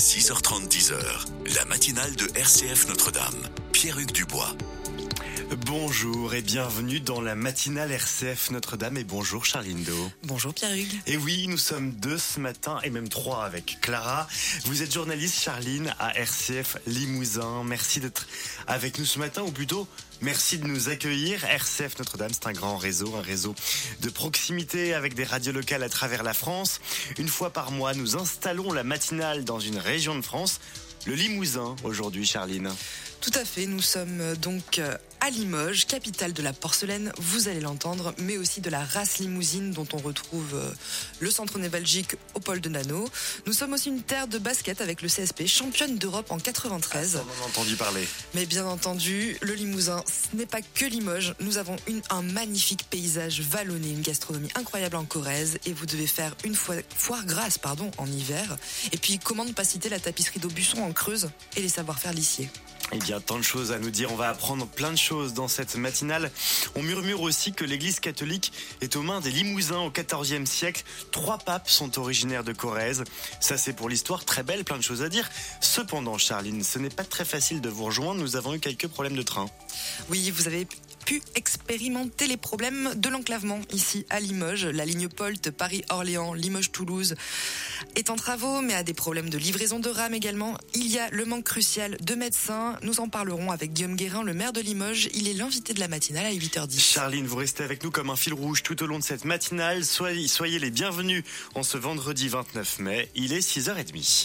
6h30, 10h, la matinale de RCF Notre-Dame. Pierre-Hugues Dubois. Bonjour et bienvenue dans la matinale RCF Notre-Dame et bonjour Charline Do. Bonjour Pierre-Hugues. Et oui, nous sommes deux ce matin et même trois avec Clara. Vous êtes journaliste Charline à RCF Limousin. Merci d'être avec nous ce matin, ou plutôt merci de nous accueillir. RCF Notre-Dame, c'est un grand réseau, un réseau de proximité avec des radios locales à travers la France. Une fois par mois, nous installons la matinale dans une région de France, le Limousin aujourd'hui Charline. Tout à fait, nous sommes donc à Limoges, capitale de la porcelaine, vous allez l'entendre, mais aussi de la race limousine dont on retrouve le centre névralgique au pôle de Nano. Nous sommes aussi une terre de basket avec le CSP, championne d'Europe en 93. On en a entendu parler. Mais bien entendu, le Limousin, ce n'est pas que Limoges. Nous avons un magnifique paysage vallonné, une gastronomie incroyable en Corrèze, et vous devez faire une foire grasse en hiver. Et puis, comment ne pas citer la tapisserie d'Aubusson en Creuse et les savoir-faire lissiers. Eh bien, tant de choses à nous dire. On va apprendre plein de choses dans cette matinale. On murmure aussi que l'église catholique est aux mains des Limousins au XIVe siècle. 3 papes sont originaires de Corrèze. Ça, c'est pour l'histoire. Très belle, plein de choses à dire. Cependant, Charline, ce n'est pas très facile de vous rejoindre. Nous avons eu quelques problèmes de train. Oui, vous avez pu expérimenter les problèmes de l'enclavement ici à Limoges. La ligne POLT Paris-Orléans, Limoges-Toulouse est en travaux, mais a des problèmes de livraison de rames également. Il y a le manque crucial de médecins. Nous en parlerons avec Guillaume Guérin, le maire de Limoges. Il est l'invité de la matinale à 8h10. Charline, vous restez avec nous comme un fil rouge tout au long de cette matinale. Soyez les bienvenus en ce vendredi 29 mai. Il est 6h30.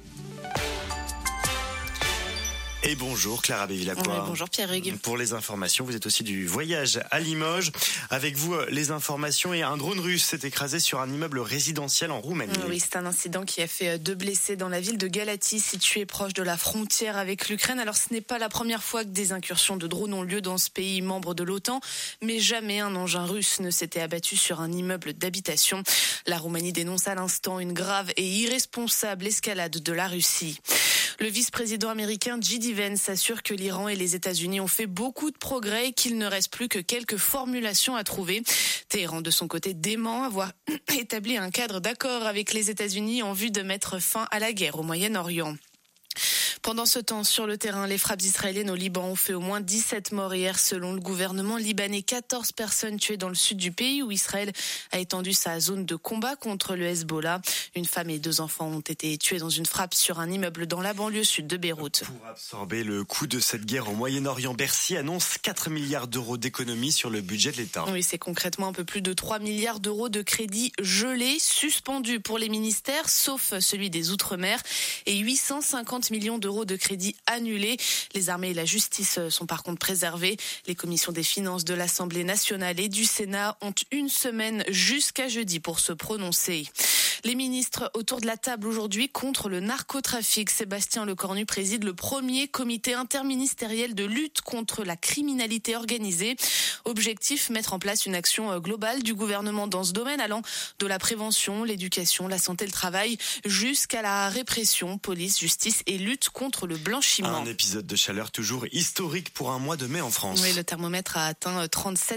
Et bonjour Clara Bévilacqua. Ouais, bonjour Pierre-Hugues. Pour les informations, vous êtes aussi du voyage à Limoges. Avec vous, les informations et un drone russe s'est écrasé sur un immeuble résidentiel en Roumanie. Oui, c'est un incident qui a fait 2 blessés dans la ville de Galatie, située proche de la frontière avec l'Ukraine. Alors ce n'est pas la première fois que des incursions de drones ont lieu dans ce pays membre de l'OTAN, mais jamais un engin russe ne s'était abattu sur un immeuble d'habitation. La Roumanie dénonce à l'instant une grave et irresponsable escalade de la Russie. Le vice-président américain J.D. Vance assure que l'Iran et les États-Unis ont fait beaucoup de progrès et qu'il ne reste plus que quelques formulations à trouver. Téhéran, de son côté, dément avoir établi un cadre d'accord avec les États-Unis en vue de mettre fin à la guerre au Moyen-Orient. Pendant ce temps, sur le terrain, les frappes israéliennes au Liban ont fait au moins 17 morts hier selon le gouvernement libanais. 14 personnes tuées dans le sud du pays où Israël a étendu sa zone de combat contre le Hezbollah. Une femme et 2 enfants ont été tués dans une frappe sur un immeuble dans la banlieue sud de Beyrouth. Pour absorber le coût de cette guerre au Moyen-Orient, Bercy annonce 4 milliards d'euros d'économies sur le budget de l'État. Oui, c'est concrètement un peu plus de 3 milliards d'euros de crédits gelés, suspendus pour les ministères, sauf celui des Outre-mer, et 850 millions d'euros de crédits annulés. Les armées et la justice sont par contre préservées. Les commissions des finances de l'Assemblée nationale et du Sénat ont une semaine jusqu'à jeudi pour se prononcer. Les ministres autour de la table aujourd'hui contre le narcotrafic. Sébastien Lecornu préside le premier comité interministériel de lutte contre la criminalité organisée. Objectif, mettre en place une action globale du gouvernement dans ce domaine, allant de la prévention, l'éducation, la santé, le travail, jusqu'à la répression, police, justice et lutte contre le blanchiment. Un épisode de chaleur toujours historique pour un mois de mai en France. Oui, le thermomètre a atteint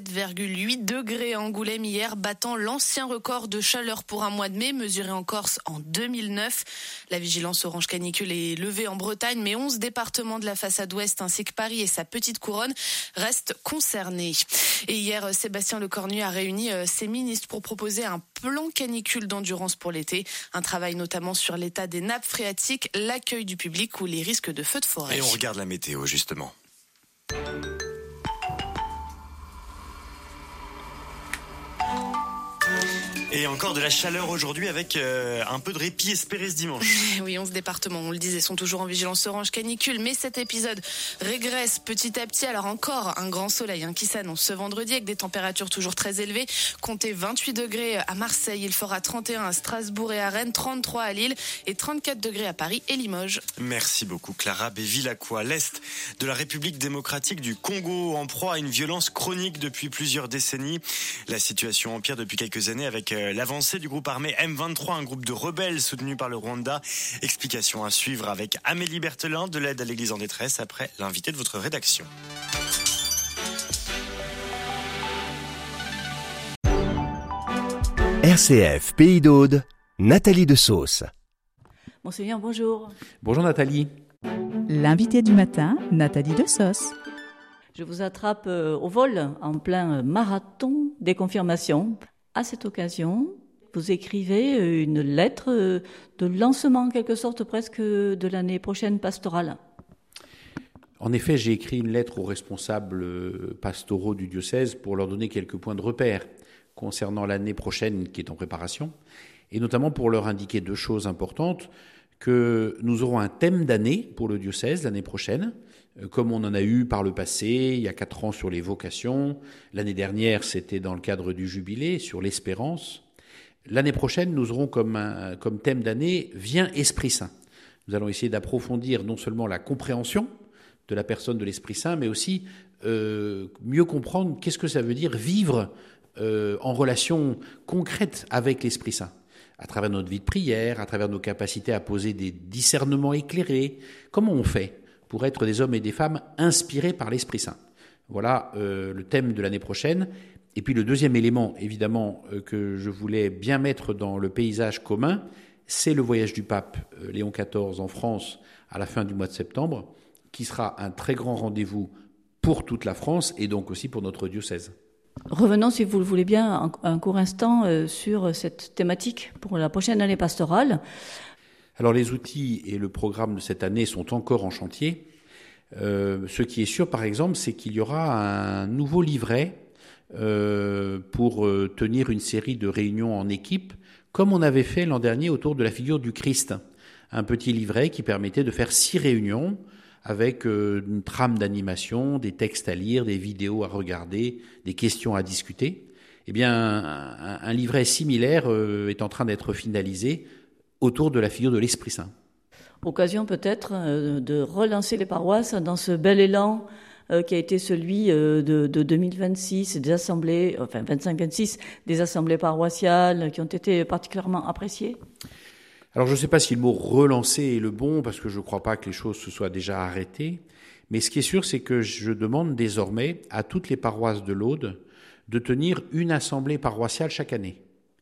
37,8 degrés à Angoulême hier, battant l'ancien record de chaleur pour un mois de mai, mesuré en Corse en 2009. La vigilance orange canicule est levée en Bretagne, mais 11 départements de la façade ouest ainsi que Paris et sa petite couronne restent concernés. Et hier, Sébastien Lecornu a réuni ses ministres pour proposer un plan canicule d'endurance pour l'été. Un travail notamment sur l'état des nappes phréatiques, l'accueil du public ou les risques de feux de forêt. Et on regarde la météo justement. Et encore de la chaleur aujourd'hui avec un peu de répit espéré ce dimanche. Oui, 11 départements, on le disait, sont toujours en vigilance orange canicule, mais cet épisode régresse petit à petit. Alors encore un grand soleil qui s'annonce ce vendredi avec des températures toujours très élevées. Comptez 28 degrés à Marseille, il fera 31 à Strasbourg et à Rennes, 33 à Lille et 34 degrés à Paris et Limoges. Merci beaucoup Clara Bévilacqua. L'Est de la République démocratique du Congo en proie à une violence chronique depuis plusieurs décennies. La situation empire depuis quelques années avec l'avancée du groupe armé M23, un groupe de rebelles soutenu par le Rwanda. Explication à suivre avec Amélie Berthelin de l'aide à l'église en détresse après l'invité de votre rédaction. RCF Pays d'Aude, Nathalie de Sauce. Monseigneur, bonjour. Bonjour Nathalie. L'invité du matin, Nathalie Dessos. Je vous attrape au vol en plein marathon des confirmations. À cette occasion, vous écrivez une lettre de lancement en quelque sorte presque de l'année prochaine pastorale. En effet, j'ai écrit une lettre aux responsables pastoraux du diocèse pour leur donner quelques points de repère concernant l'année prochaine qui est en préparation, et notamment pour leur indiquer 2 choses importantes, que nous aurons un thème d'année pour le diocèse l'année prochaine, comme on en a eu par le passé, il y a 4 ans sur les vocations, l'année dernière c'était dans le cadre du jubilé, sur l'espérance. L'année prochaine, nous aurons comme thème d'année « Viens Esprit Saint ». Nous allons essayer d'approfondir non seulement la compréhension de la personne de l'Esprit Saint, mais aussi mieux comprendre qu'est-ce que ça veut dire vivre en relation concrète avec l'Esprit Saint, à travers notre vie de prière, à travers nos capacités à poser des discernements éclairés. Comment on fait pour être des hommes et des femmes inspirés par l'Esprit Saint? Voilà le thème de l'année prochaine. Et puis le deuxième élément, évidemment, que je voulais bien mettre dans le paysage commun, c'est le voyage du pape Léon XIV en France à la fin du mois de septembre, qui sera un très grand rendez-vous pour toute la France et donc aussi pour notre diocèse. Revenons, si vous le voulez bien, un court instant sur cette thématique pour la prochaine année pastorale. Alors les outils et le programme de cette année sont encore en chantier. Ce qui est sûr, par exemple, c'est qu'il y aura un nouveau livret pour tenir une série de réunions en équipe, comme on avait fait l'an dernier autour de la figure du Christ. Un petit livret qui permettait de faire 6 réunions avec une trame d'animation, des textes à lire, des vidéos à regarder, des questions à discuter. Eh bien, un livret similaire est en train d'être finalisé autour de la figure de l'Esprit Saint. Occasion peut-être de relancer les paroisses dans ce bel élan qui a été celui de 2026, des assemblées, enfin 25-26, des assemblées paroissiales qui ont été particulièrement appréciées. Alors je ne sais pas si le mot « relancer » est le bon, parce que je ne crois pas que les choses se soient déjà arrêtées, mais ce qui est sûr, c'est que je demande désormais à toutes les paroisses de l'Aude de tenir une assemblée paroissiale chaque année.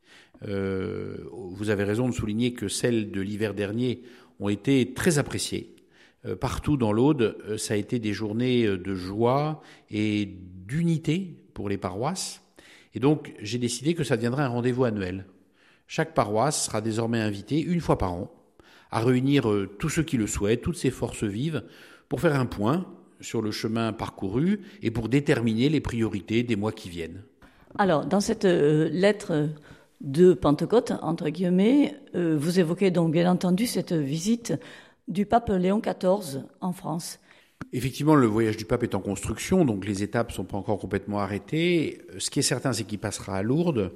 Vous avez raison de souligner que celles de l'hiver dernier ont été très appréciées. Partout dans l'Aude, ça a été des journées de joie et d'unité pour les paroisses. Et donc, j'ai décidé que ça deviendrait un rendez-vous annuel. Chaque paroisse sera désormais invitée, une fois par an, à réunir tous ceux qui le souhaitent, toutes ces forces vives, pour faire un point sur le chemin parcouru et pour déterminer les priorités des mois qui viennent. Alors, dans cette lettre de Pentecôte, entre guillemets, vous évoquez donc bien entendu cette visite du pape Léon XIV en France. Effectivement, le voyage du pape est en construction, donc les étapes ne sont pas encore complètement arrêtées. Ce qui est certain, c'est qu'il passera à Lourdes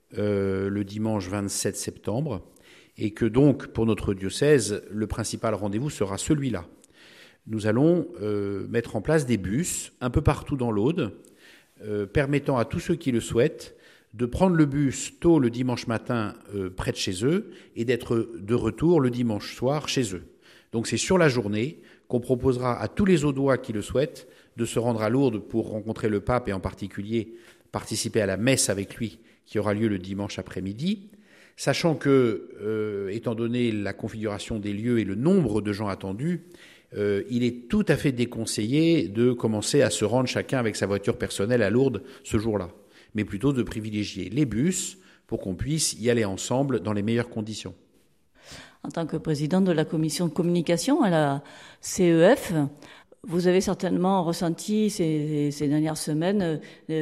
le dimanche 27 septembre, et que donc, pour notre diocèse, le principal rendez-vous sera celui-là. Nous allons mettre en place des bus un peu partout dans l'Aude, permettant à tous ceux qui le souhaitent de prendre le bus tôt le dimanche matin près de chez eux et d'être de retour le dimanche soir chez eux. Donc c'est sur la journée qu'on proposera à tous les Audois qui le souhaitent de se rendre à Lourdes pour rencontrer le pape et en particulier participer à la messe avec lui qui aura lieu le dimanche après-midi, sachant que, étant donné la configuration des lieux et le nombre de gens attendus, il est tout à fait déconseillé de commencer à se rendre chacun avec sa voiture personnelle à Lourdes ce jour-là, mais plutôt de privilégier les bus pour qu'on puisse y aller ensemble dans les meilleures conditions. En tant que président de la commission de communication à la CEF, vous avez certainement ressenti ces dernières semaines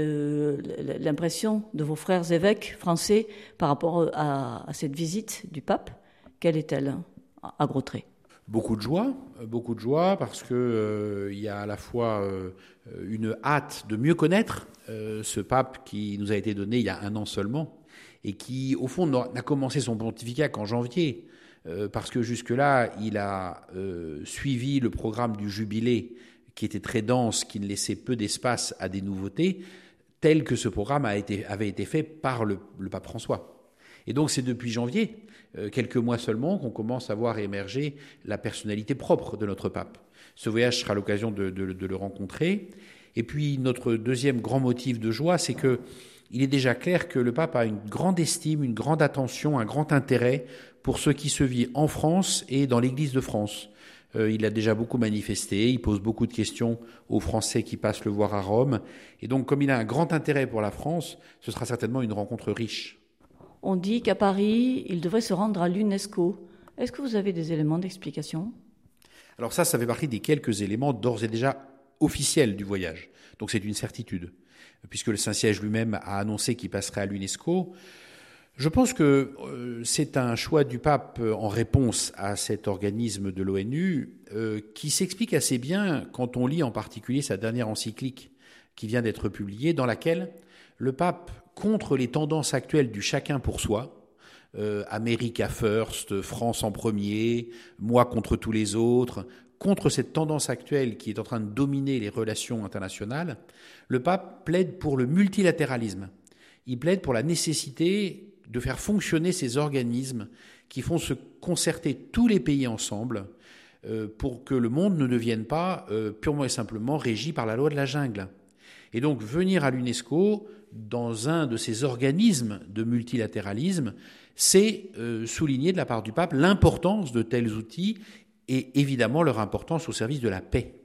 l'impression de vos frères évêques français par rapport à cette visite du pape. Quelle est-elle, à gros traits ? Beaucoup de joie, parce que y a à la fois une hâte de mieux connaître ce pape qui nous a été donné il y a 1 an seulement et qui, au fond, n'a commencé son pontificat qu'en janvier. Parce que jusque-là, il a suivi le programme du Jubilé, qui était très dense, qui ne laissait peu d'espace à des nouveautés, tel que ce programme avait été fait par le pape François. Et donc c'est depuis janvier, quelques mois seulement, qu'on commence à voir émerger la personnalité propre de notre pape. Ce voyage sera l'occasion de le rencontrer. Et puis notre deuxième grand motif de joie, c'est que il est déjà clair que le pape a une grande estime, une grande attention, un grand intérêt pour ce qui se vit en France et dans l'Église de France. Il a déjà beaucoup manifesté, il pose beaucoup de questions aux Français qui passent le voir à Rome. Et donc, comme il a un grand intérêt pour la France, ce sera certainement une rencontre riche. On dit qu'à Paris, il devrait se rendre à l'UNESCO. Est-ce que vous avez des éléments d'explication ? Alors ça fait partie des quelques éléments d'ores et déjà officiels du voyage. Donc c'est une certitude, puisque le Saint-Siège lui-même a annoncé qu'il passerait à l'UNESCO. Je pense que c'est un choix du pape en réponse à cet organisme de l'ONU qui s'explique assez bien quand on lit en particulier sa dernière encyclique qui vient d'être publiée, dans laquelle le pape, contre les tendances actuelles du chacun pour soi, America First, France en premier, moi contre tous les autres, contre cette tendance actuelle qui est en train de dominer les relations internationales, le pape plaide pour le multilatéralisme. Il plaide pour la nécessité de faire fonctionner ces organismes qui font se concerter tous les pays ensemble pour que le monde ne devienne pas purement et simplement régi par la loi de la jungle. Et donc venir à l'UNESCO dans un de ces organismes de multilatéralisme, c'est souligner de la part du pape l'importance de tels outils et évidemment leur importance au service de la paix.